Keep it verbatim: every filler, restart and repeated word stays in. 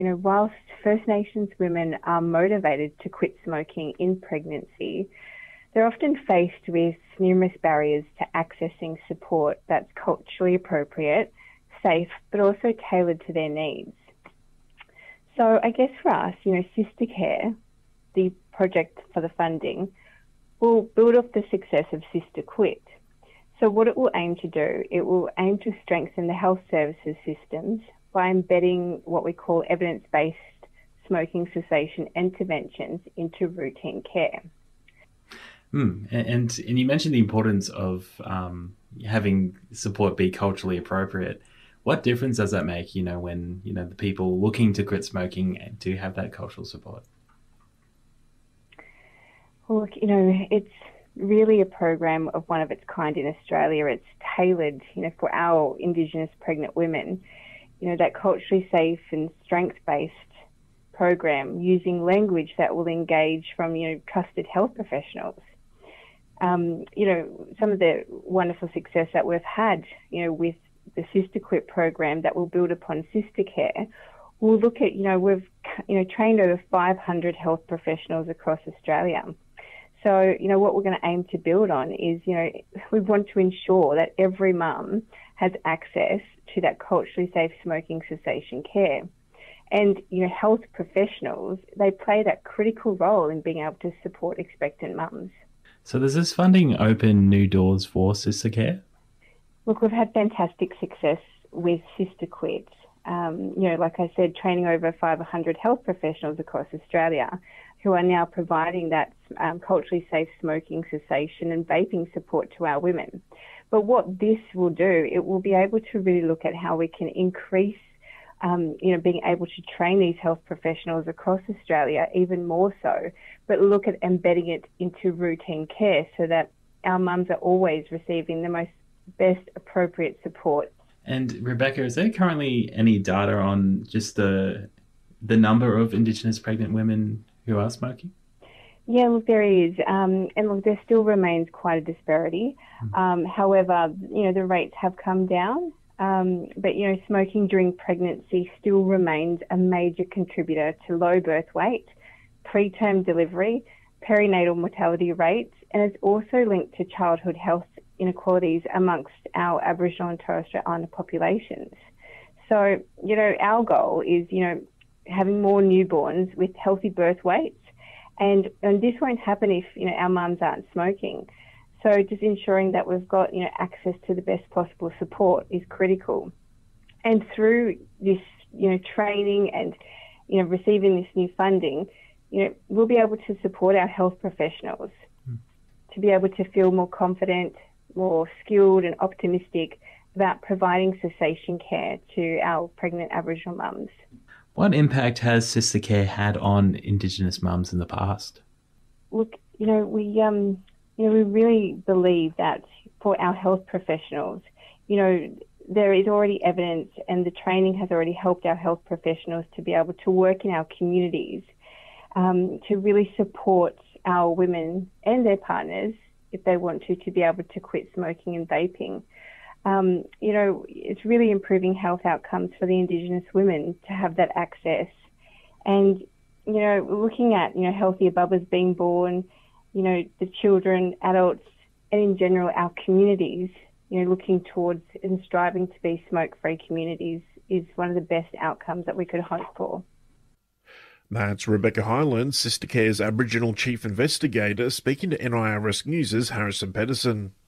you know, whilst First Nations women are motivated to quit smoking in pregnancy, they're often faced with numerous barriers to accessing support that's culturally appropriate, safe, but also tailored to their needs. So I guess for us, you know, Sister Care, the project for the funding, will build off the success of Sister Quit. So what it will aim to do, it will aim to strengthen the health services systems by embedding what we call evidence-based smoking cessation interventions into routine care. Hmm. And, and you mentioned the importance of um, having support be culturally appropriate. What difference does that make, you know, when, you know, the people looking to quit smoking do have that cultural support? Well, look, you know, it's really a program of one of its kind in Australia. It's tailored, you know, for our Indigenous pregnant women, you know, that culturally safe and strength-based program using language that will engage from, you know, trusted health professionals. Um, you know, some of the wonderful success that we've had, you know, with the Sister Quit program that will build upon Sister Care, we'll look at, you know, we've, you know, trained over five hundred health professionals across Australia. So, you know, what we're going to aim to build on is, you know, we want to ensure that every mum has access to that culturally safe smoking cessation care. And, you know, health professionals, they play that critical role in being able to support expectant mums. So does this funding open new doors for Sister Care? Look, we've had fantastic success with Sister Quit. Um, you know, like I said, training over five hundred health professionals across Australia who are now providing that um, culturally safe smoking cessation and vaping support to our women. But what this will do, it will be able to really look at how we can increase, um, you know, being able to train these health professionals across Australia even more so, but look at embedding it into routine care so that our mums are always receiving the most best appropriate support. And Rebecca, is there currently any data on just the the number of Indigenous pregnant women who are smoking? Yeah, look, there is. Um, and look, there still remains quite a disparity. Mm. Um, however, you know, the rates have come down. Um, but, you know, smoking during pregnancy still remains a major contributor to low birth weight, preterm delivery, perinatal mortality rates, and it's also linked to childhood health inequalities amongst our Aboriginal and Torres Strait Islander populations. So, you know, our goal is, you know, having more newborns with healthy birth weights, and, and this won't happen if, you know, our mums aren't smoking. So just ensuring that we've got, you know, access to the best possible support is critical. And through this, you know, training and, you know, receiving this new funding, you know, we'll be able to support our health professionals mm. to be able to feel more confident, more skilled and optimistic about providing cessation care to our pregnant Aboriginal mums. What impact has Sister Care had on Indigenous mums in the past? Look, you know, we um, you know, we really believe that for our health professionals, you know, there is already evidence and the training has already helped our health professionals to be able to work in our communities um, to really support our women and their partners, if they want to, to be able to quit smoking and vaping. Um, you know, it's really improving health outcomes for the Indigenous women to have that access. And, you know, looking at, you know, healthier bubbas being born, you know, the children, adults, and in general our communities, you know, looking towards and striving to be smoke-free communities is one of the best outcomes that we could hope for. That's Rebecca Hyland, Sister Care's Aboriginal Chief Investigator, speaking to N I R S News' Harrison Pedersen.